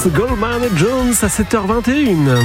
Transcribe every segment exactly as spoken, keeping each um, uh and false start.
Goldman et Jones à sept heures vingt et une.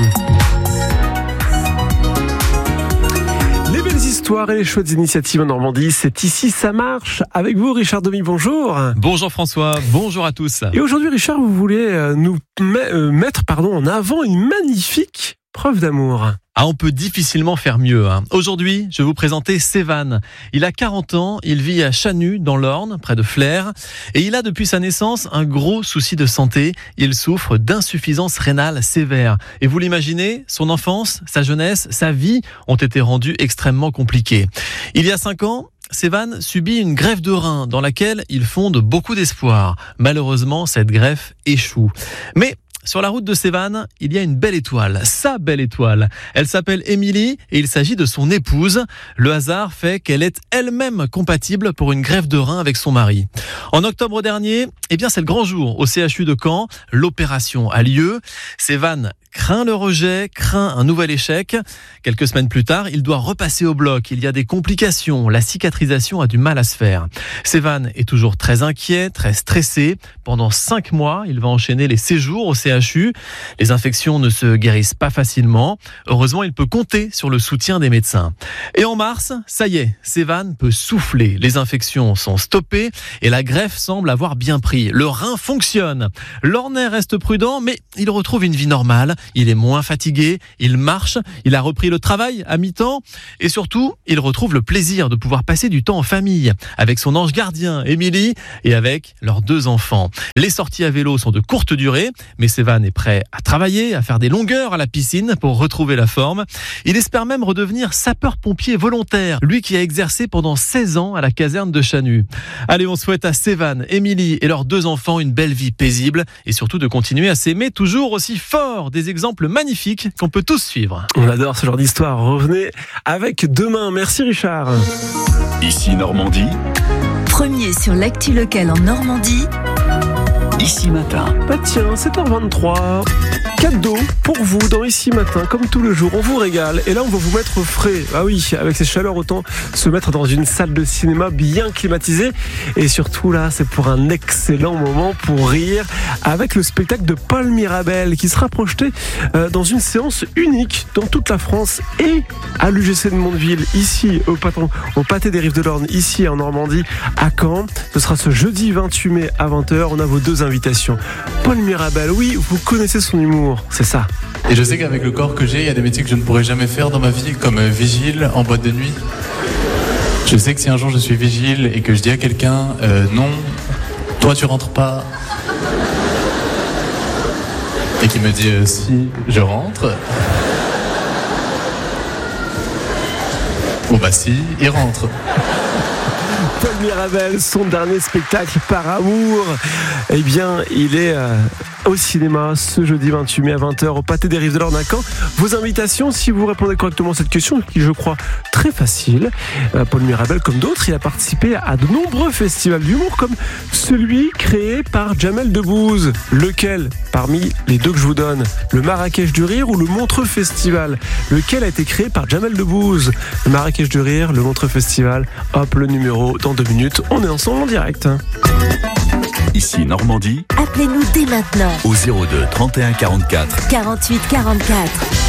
Les belles histoires et les chouettes initiatives en Normandie, c'est ici, ça marche. Avec vous, Richard Demy, bonjour. Bonjour François, bonjour à tous. Et aujourd'hui, Richard, vous voulez nous mettre pardon, en avant une magnifique preuve d'amour. Ah, on peut difficilement faire mieux. Hein. Aujourd'hui, je vais vous présenter Sévan. Il a quarante ans, il vit à Chanu, dans l'Orne, près de Flers. Et il a depuis sa naissance un gros souci de santé. Il souffre d'insuffisance rénale sévère. Et vous l'imaginez, son enfance, sa jeunesse, sa vie ont été rendues extrêmement compliquées. Il y a cinq ans, Sévan subit une greffe de rein dans laquelle il fonde beaucoup d'espoir. Malheureusement, cette greffe échoue. Mais sur la route de Sévan, il y a une belle étoile, sa belle étoile. Elle s'appelle Émilie et il s'agit de son épouse. Le hasard fait qu'elle est elle-même compatible pour une greffe de rein avec son mari. En octobre dernier, eh bien c'est le grand jour au C H U de Caen. L'opération a lieu. Sévan craint le rejet, craint un nouvel échec. Quelques semaines plus tard, il doit repasser au bloc. Il y a des complications. La cicatrisation a du mal à se faire. Sévan est toujours très inquiet, très stressé. Pendant cinq mois, il va enchaîner les séjours au C H U. Les infections ne se guérissent pas facilement. Heureusement, il peut compter sur le soutien des médecins. Et en mars, ça y est, Sévan peut souffler. Les infections sont stoppées et la greffe semble avoir bien pris. Le rein fonctionne. L'Ornais reste prudent, mais il retrouve une vie normale. Il est moins fatigué, il marche, il a repris le travail à mi-temps et surtout, il retrouve le plaisir de pouvoir passer du temps en famille avec son ange gardien, Émilie, et avec leurs deux enfants. Les sorties à vélo sont de courte durée, mais Sévan est prêt à travailler, à faire des longueurs à la piscine pour retrouver la forme. Il espère même redevenir sapeur-pompier volontaire, lui qui a exercé pendant seize ans à la caserne de Chanu. Allez, on souhaite à Sévan, Émilie et leurs deux enfants une belle vie paisible et surtout de continuer à s'aimer toujours aussi fort. Des exemples magnifiques qu'on peut tous suivre. On adore ce genre d'histoire. Revenez avec demain. Merci Richard. Ici Normandie. Premier sur l'actu locale en Normandie. Ici Matin. Bah tiens, sept heures vingt-trois. Cadeau pour vous dans Ici Matin, comme tous les jours. On vous régale et là on va vous mettre frais. Ah oui, avec ces chaleurs, autant se mettre dans une salle de cinéma bien climatisée. Et surtout là, c'est pour un excellent moment pour rire avec le spectacle de Paul Mirabel qui sera projeté dans une séance unique dans toute la France et à l'U G C de Mondeville, ici au, patron, au Pâté des Rives de l'Orne, ici en Normandie, à Caen. Ce sera ce jeudi vingt-huit mai à vingt heures. On a vos deux invitations. Paul Mirabel, oui, vous connaissez son humour, c'est ça. Et je sais qu'avec le corps que j'ai, il y a des métiers que je ne pourrais jamais faire dans ma vie, comme vigile en boîte de nuit. Je sais que si un jour je suis vigile et que je dis à quelqu'un euh, non, toi tu rentres pas, et qu'il me dit euh, si je rentre, bon bah si, il rentre. Paul Mirabel, son dernier spectacle Par amour, eh bien il est euh, au cinéma ce jeudi vingt-huit mai à vingt heures au Pâté des Rives de l'Orne à Caen. Vos invitations, si vous répondez correctement à cette question, qui je crois très facile. euh, Paul Mirabel, comme d'autres, il a participé à de nombreux festivals d'humour comme celui créé par Jamel Debbouze. Lequel parmi les deux que je vous donne, le Marrakech du Rire ou le Montreux Festival? Lequel a été créé par Jamel Debbouze? Le Marrakech du Rire, le Montreux Festival. Hop, le numéro dans deux minutes. On est ensemble en direct. Ici Normandie. Appelez-nous dès maintenant Au zéro deux trente et un quarante-quatre quarante-huit quarante-quatre.